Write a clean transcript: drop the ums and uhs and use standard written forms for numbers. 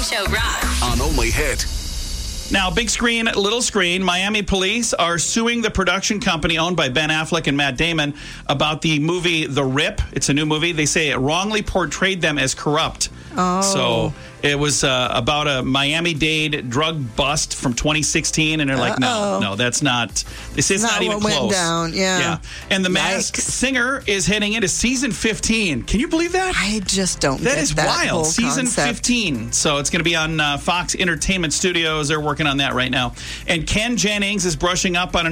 Show rocks. On Only Hit. Now, big screen, little screen, Miami police are suing the production company owned by Ben Affleck and Matt Damon about the movie The Rip. It's a new movie. They say it wrongly portrayed them as corrupt. Oh. So it was about a Miami-Dade drug bust from 2016, and they're like, no, that's not. They say it's not even what close. went down. Yeah. And The Masked Singer is heading into season 15. Can you believe that? I just don't That get is that wild. whole Season concept. 15. So it's going to be on Fox Entertainment Studios. They're working on that right now. And Ken Jennings is brushing up on